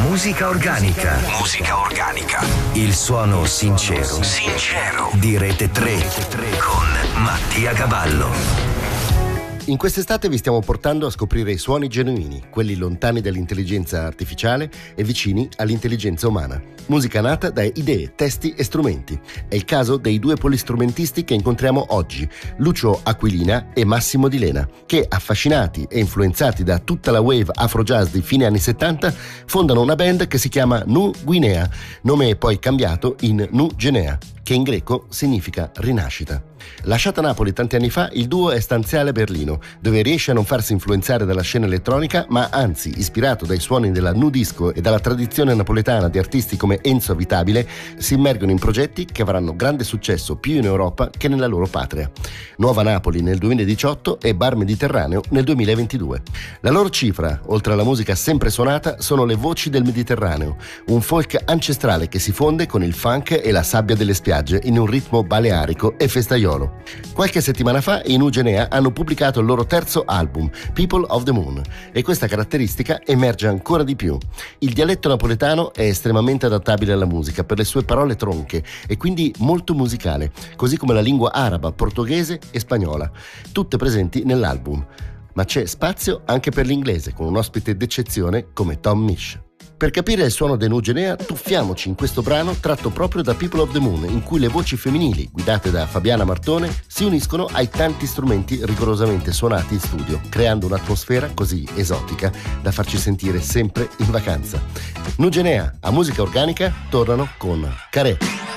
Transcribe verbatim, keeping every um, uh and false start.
Musica organica. Musica organica. Il suono sincero. Sincero. Di Rete tre con Mattia Cavallo. In quest'estate vi stiamo portando a scoprire i suoni genuini, quelli lontani dall'intelligenza artificiale e vicini all'intelligenza umana. Musica nata da idee, testi e strumenti. È il caso dei due polistrumentisti che incontriamo oggi, Lucio Aquilina e Massimo Di Lena, che, affascinati e influenzati da tutta la wave afro-jazz di fine anni settanta, fondano una band che si chiama Nu Guinea, nome poi cambiato in Nu Genea, che in greco significa rinascita. Lasciata Napoli tanti anni fa, il duo è stanziale a Berlino, dove riesce a non farsi influenzare dalla scena elettronica, ma anzi, ispirato dai suoni della nu disco e dalla tradizione napoletana di artisti come Enzo Avitabile, si immergono in progetti che avranno grande successo più in Europa che nella loro patria. Nuova Napoli nel duemiladiciotto e Bar Mediterraneo nel duemilaventidue. La loro cifra, oltre alla musica sempre suonata, sono le voci del Mediterraneo, un folk ancestrale che si fonde con il funk e la sabbia delle spiagge in un ritmo balearico e festaiolo. Qualche settimana fa i Nu Genea hanno pubblicato il loro terzo album, People of the Moon, e questa caratteristica emerge ancora di più. Il dialetto napoletano è estremamente adattabile alla musica per le sue parole tronche e quindi molto musicale, così come la lingua araba, portoghese e spagnola, tutte presenti nell'album. Ma c'è spazio anche per l'inglese, con un ospite d'eccezione come Tom Misch. Per capire il suono dei Nu Genea, tuffiamoci in questo brano tratto proprio da People of the Moon, in cui le voci femminili, guidate da Fabiana Martone, si uniscono ai tanti strumenti rigorosamente suonati in studio, creando un'atmosfera così esotica da farci sentire sempre in vacanza. Nu Genea, a musica organica, tornano con Carè.